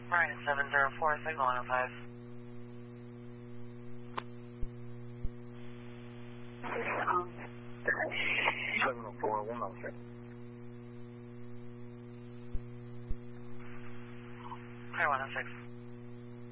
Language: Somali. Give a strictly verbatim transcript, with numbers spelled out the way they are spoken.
Ryan seven zero four, signal one oh five. seven oh four, one oh six. Hi, one oh six.